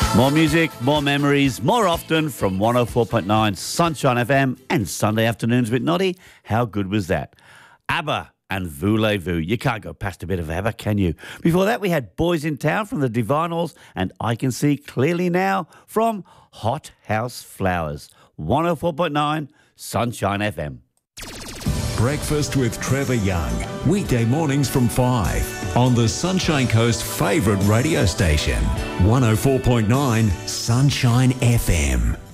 More music, more memories, more often from 104.9 Sunshine FM and Sunday afternoons with Noddy. How good was that? ABBA and Voulez-Vous. You can't go past a bit of ABBA, can you? Before that, we had Boys in Town from the Divinals and I Can See Clearly Now from Hot House Flowers. 104.9 Sunshine FM. Breakfast with Trevor Young. Weekday mornings from 5 on the Sunshine Coast favourite radio station. 104.9 Sunshine FM.